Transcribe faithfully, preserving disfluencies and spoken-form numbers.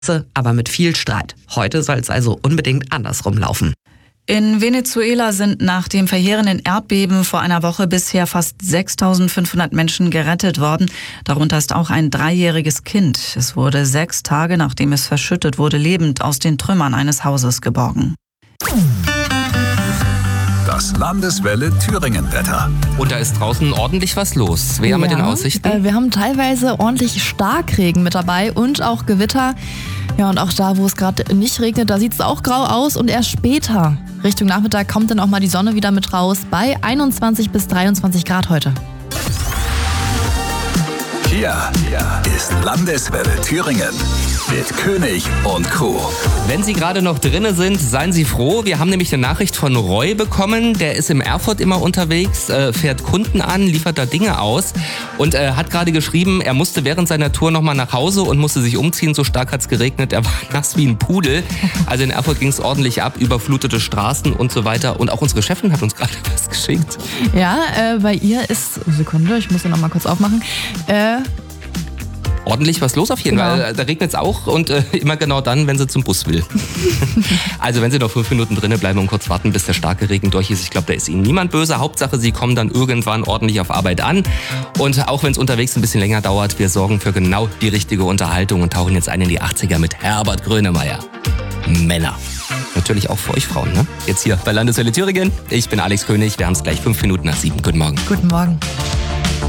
aber mit viel Streit. Heute soll es also unbedingt andersrum laufen. In Venezuela sind nach dem verheerenden Erdbeben vor einer Woche bisher fast sechstausendfünfhundert Menschen gerettet worden. Darunter ist auch ein dreijähriges Kind. Es wurde sechs Tage, nachdem es verschüttet wurde, lebend aus den Trümmern eines Hauses geborgen. Das Landeswelle Thüringen-Wetter. Und da ist draußen ordentlich was los. Wer ja, mit den Aussichten? Äh, wir haben teilweise ordentlich Starkregen mit dabei und auch Gewitter. Ja, und auch da, wo es gerade nicht regnet, da sieht es auch grau aus und erst später, Richtung Nachmittag, kommt dann auch mal die Sonne wieder mit raus bei einundzwanzig bis dreiundzwanzig Grad heute. Hier ist Landeswelle Thüringen mit König und Co. Wenn Sie gerade noch drinne sind, seien Sie froh. Wir haben nämlich eine Nachricht von Roy bekommen. Der ist im Erfurt immer unterwegs, äh, fährt Kunden an, liefert da Dinge aus und äh, hat gerade geschrieben, er musste während seiner Tour nochmal nach Hause und musste sich umziehen. So stark hat's geregnet, er war nass wie ein Pudel. Also in Erfurt ging's ordentlich ab, überflutete Straßen und so weiter. Und auch unsere Chefin hat uns gerade was geschickt. Ja, äh, bei ihr ist, Sekunde, ich muss den nochmal kurz aufmachen, äh, ordentlich was los auf jeden Fall. Genau. Da regnet es auch und äh, immer genau dann, wenn sie zum Bus will. Also wenn Sie noch fünf Minuten drinnen bleiben und kurz warten, bis der starke Regen durch ist. Ich glaube, da ist Ihnen niemand böse. Hauptsache, Sie kommen dann irgendwann ordentlich auf Arbeit an. Und auch wenn es unterwegs ein bisschen länger dauert, wir sorgen für genau die richtige Unterhaltung und tauchen jetzt ein in die achtziger mit Herbert Grönemeyer. Männer. Natürlich auch für euch Frauen, ne? Jetzt hier bei Landeswelle Thüringen. Ich bin Alex König. Wir haben es gleich fünf Minuten nach sieben. Guten Morgen. Guten Morgen.